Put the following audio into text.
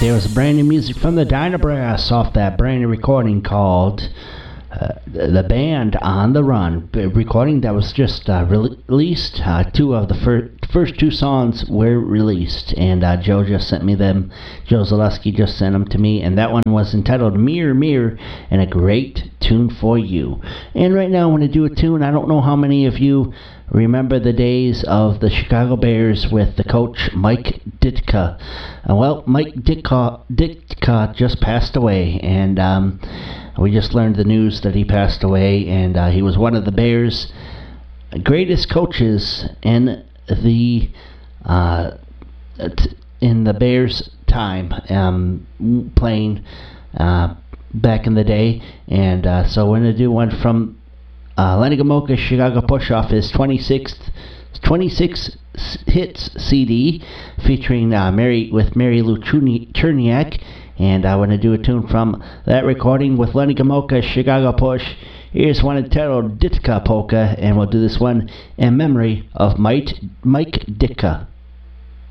there was brand new music from the Dynabrass off that brand new recording called The Band on the Run. A recording that was just released. Two of the first two songs were released, and Joe just sent me them. Joe Zaleski just sent them to me, and that one was entitled Mirror, Mirror, and a great tune for you. And right now I want to do a tune. I don't know how many of you remember the days of the Chicago Bears with the coach Mike Ditka. Well, Mike Ditka just passed away, and we just learned the news that he passed away, and he was one of the Bears' greatest coaches in the Bears' time, playing back in the day. And so we're going to do one from Lenny Gomulka, Chicago Push off his 26 hits CD, featuring Mary Lou Cherniak. And I want to do a tune from that recording with Lenny Gomulka, Chicago Push. Here's one entitled Ditka Polka, and we'll do this one in memory of Mike Ditka.